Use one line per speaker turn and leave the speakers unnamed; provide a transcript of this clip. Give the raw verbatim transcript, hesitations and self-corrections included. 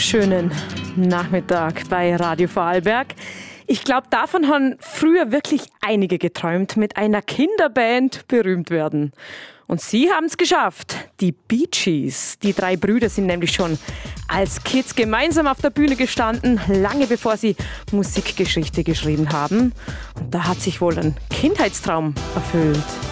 wunderschönen Nachmittag bei Radio Vorarlberg. Ich glaube, davon haben früher wirklich einige geträumt, mit einer Kinderband berühmt werden. Und sie haben es geschafft, die Bee Gees. Die drei Brüder sind nämlich schon als Kids gemeinsam auf der Bühne gestanden, lange bevor sie Musikgeschichte geschrieben haben. Und da hat sich wohl ein Kindheitstraum erfüllt.